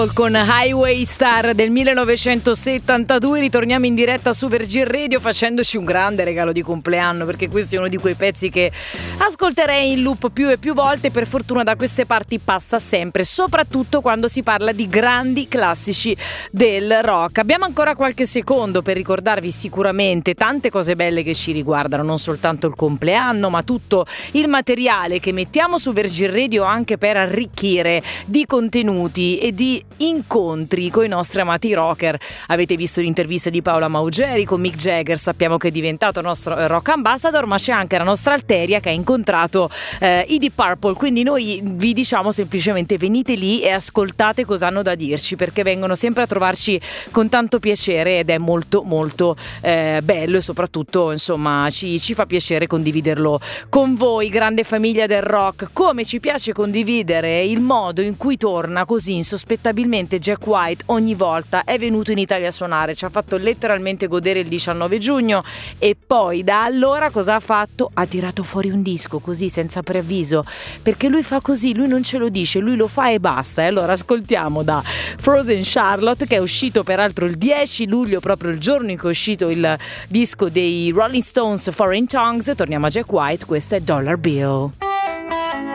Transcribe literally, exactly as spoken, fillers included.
Con Highway Star del millenovecentosettantadue ritorniamo in diretta su Virgin Radio facendoci un grande regalo di compleanno, perché questo è uno di quei pezzi che ascolterei in loop più e più volte. Per fortuna da queste parti passa sempre, soprattutto quando si parla di grandi classici del rock. Abbiamo ancora qualche secondo per ricordarvi sicuramente tante cose belle che ci riguardano, non soltanto il compleanno ma tutto il materiale che mettiamo su Virgin Radio anche per arricchire di contenuti e di incontri con i nostri amati rocker. Avete visto l'intervista di Paola Maugeri con Mick Jagger, sappiamo che è diventato nostro rock ambassador, ma c'è anche la nostra Alteria che ha incontrato eh, i Deep Purple, quindi noi vi diciamo semplicemente venite lì e ascoltate cosa hanno da dirci, perché vengono sempre a trovarci con tanto piacere ed è molto molto eh, bello e soprattutto insomma ci, ci fa piacere condividerlo con voi, grande famiglia del rock. Come ci piace condividere il modo in cui torna così insospettabilmente Jack White ogni volta. È venuto in Italia a suonare, ci ha fatto letteralmente godere il diciannove giugno e poi da allora cosa ha fatto? Ha tirato fuori un disco così senza preavviso, perché lui fa così, lui non ce lo dice, lui lo fa e basta. E allora ascoltiamo da Frozen Charlotte, che è uscito peraltro il dieci luglio, proprio il giorno in cui è uscito il disco dei Rolling Stones Foreign Tongues. Torniamo a Jack White, questo è Dollar Bill.